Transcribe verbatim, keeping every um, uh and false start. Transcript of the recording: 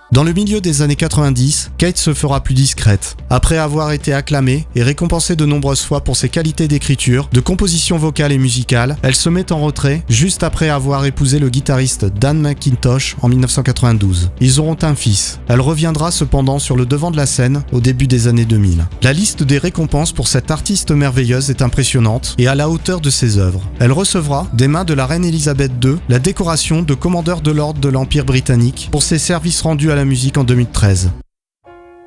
Dans le milieu des années quatre-vingt-dix, Kate se fera plus discrète. Après avoir été acclamée et récompensée de nombreuses fois pour ses qualités d'écriture, de composition vocale et musicale, elle se met en retrait juste après avoir épousé le guitariste Dan McIntosh en mille neuf cent quatre-vingt-douze. Ils auront un fils. Elle reviendra cependant sur le devant de la scène au début des années deux mille. La liste des récompenses pour cette artiste merveilleuse est impressionnante et à la hauteur de ses œuvres. Elle recevra, des mains de la reine Elisabeth deux, la décoration de commandeur de l'ordre de l'Empire britannique pour ses services rendus à la musique en deux mille treize.